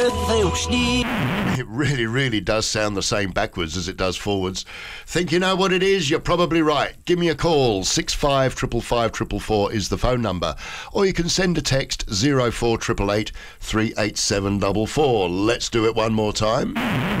It really, really does sound the same backwards as it does forwards. Think you know what it is? You're probably right. Give me a call. 655554 is the phone number. Or you can send a text 04888 38744. Let's do it one more time.